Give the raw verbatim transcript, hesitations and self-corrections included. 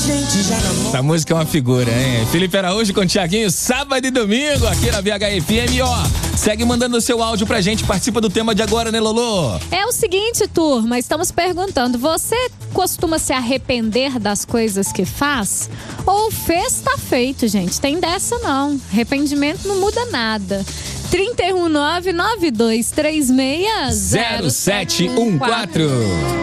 gente já namorou. Essa música é uma figura, hein? Felipe Araújo com o Thiaguinho, sábado e domingo, aqui na V H F M, ó. Segue mandando o seu áudio pra gente, participa do tema de agora, né, Lolo? É o seguinte, turma, estamos perguntando, você costuma se arrepender das coisas que faz? Ou fez, tá feito, gente, tem dessa não, arrependimento não muda nada. trinta e um, nove nove dois três seis zero sete um quatro